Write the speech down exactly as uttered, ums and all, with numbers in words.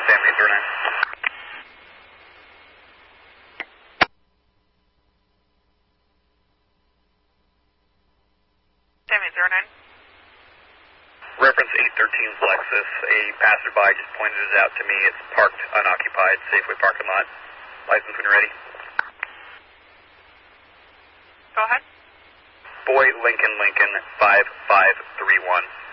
Sam eight zero nine. Sam eight zero nine. Reference eight thirteen Lexus. A passerby just pointed it out to me. It's parked unoccupied, Safeway parking lot. License when you're ready. Go ahead. Boy Lincoln Lincoln five five three one.